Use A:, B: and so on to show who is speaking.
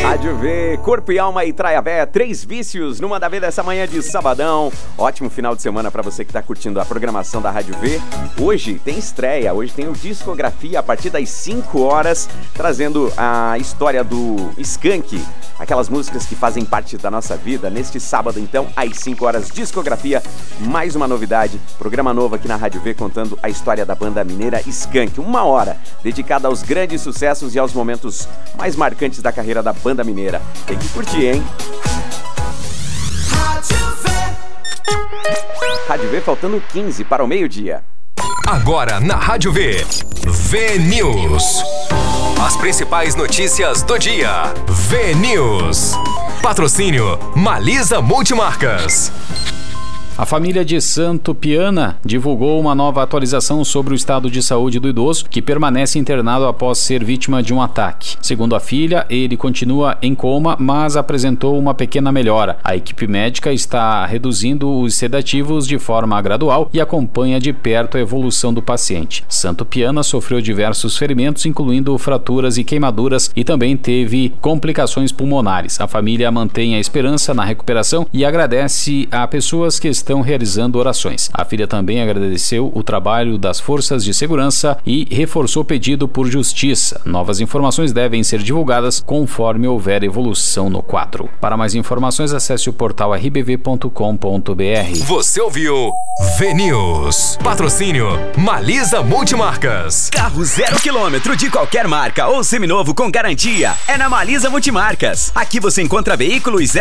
A: Rádio V, Corpo e Alma e Traia Véia, 3 vícios numa da V dessa manhã de sabadão. Ótimo final de semana pra você que tá curtindo a programação da Rádio V. Hoje tem estreia, hoje tem o Discografia a partir das 5 horas, trazendo a história do Skank, aquelas músicas que fazem parte da nossa vida. Neste sábado, então, às 5 horas, Discografia, mais uma novidade, programa novo aqui na Rádio V, contando a história da banda mineira Skank. 1 hora dedicada aos grandes sucessos e aos momentos mais marcantes da carreira da banda mineira. Tem que curtir, hein? Rádio V, faltando 15 para o meio-dia.
B: Agora na Rádio V, V-News. As principais notícias do dia. V-News. Patrocínio Malisa Multimarcas.
C: A família de Santo Piana divulgou uma nova atualização sobre o estado de saúde do idoso, que permanece internado após ser vítima de um ataque. Segundo a filha, ele continua em coma, mas apresentou uma pequena melhora. A equipe médica está reduzindo os sedativos de forma gradual e acompanha de perto a evolução do paciente. Santo Piana sofreu diversos ferimentos, incluindo fraturas e queimaduras, e também teve complicações pulmonares. A família mantém a esperança na recuperação e agradece a pessoas que estão realizando orações. A filha também agradeceu o trabalho das forças de segurança e reforçou o pedido por justiça. Novas informações devem ser divulgadas conforme houver evolução no quadro. Para mais informações, acesse o portal rbv.com.br.
B: Você ouviu V-News. Patrocínio Malisa Multimarcas.
D: Carro 0 km de qualquer marca ou seminovo com garantia é na Malisa Multimarcas. Aqui você encontra veículos